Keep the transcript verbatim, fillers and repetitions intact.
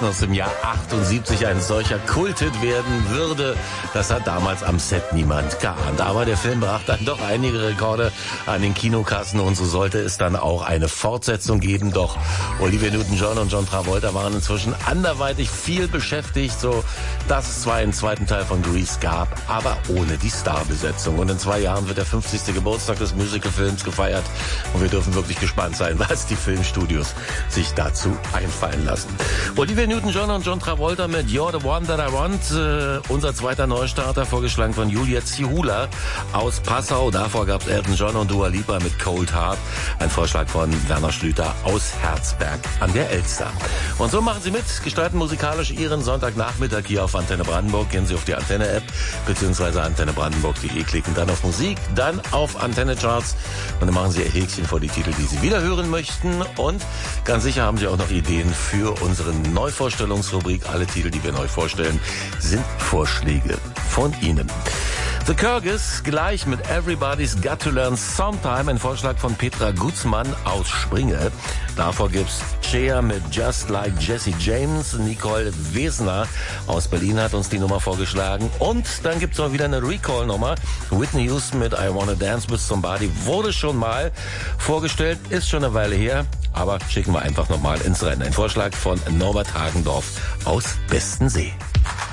Weihnachten aus dem Jahr achtundsiebzig ein solcher Kulthit werden würde, das hat damals am Set niemand geahnt. Aber der Film brach dann doch einige Rekorde an den Kinokassen und so sollte es dann auch eine Fortsetzung geben. Doch Olivia Newton-John und John Travolta waren inzwischen anderweitig viel beschäftigt, so dass es zwar einen zweiten Teil von Grease gab, aber ohne die Starbesetzung. Und in zwei Jahren wird der fünfzigste Geburtstag des Musicalfilms gefeiert und wir dürfen wirklich gespannt sein, was die Filmstudios sich dazu einfallen lassen. Olivia Newton-John und John Travolta mit You're the One That I Want. Äh, unser zweiter Neustarter, vorgeschlagen von Julia Zihula aus Passau. Davor gab es Elton John und Dua Lipa mit Cold Heart. Ein Vorschlag von Werner Schlüter aus Herzberg an der Elster. Und so machen Sie mit, gestalten musikalisch Ihren Sonntagnachmittag hier auf Antenne Brandenburg. Gehen Sie auf die Antenne-App bzw. antenne brandenburg punkt de, klicken dann auf Musik, dann auf Antenne Charts und dann machen Sie Ihr Häkchen vor die Titel, die Sie wieder hören möchten. Und ganz sicher haben Sie auch noch Ideen für unsere Neuvorstellungsrubrik. Alle Titel, die wir neu vorstellen, sind Vorschläge von Ihnen. The Kyrgyz gleich mit Everybody's Got to Learn Sometime, ein Vorschlag von Petra Gutzmann aus Springe. Davor gibt's Cher mit Just Like Jesse James. Nicole Wesner aus Berlin hat uns die Nummer vorgeschlagen. Und dann gibt's auch wieder eine Recall-Nummer. Whitney Houston mit I Wanna Dance with Somebody wurde schon mal vorgestellt, ist schon eine Weile her. Aber schicken wir einfach nochmal ins Rennen. Ein Vorschlag von Norbert Hagendorf aus Bestensee.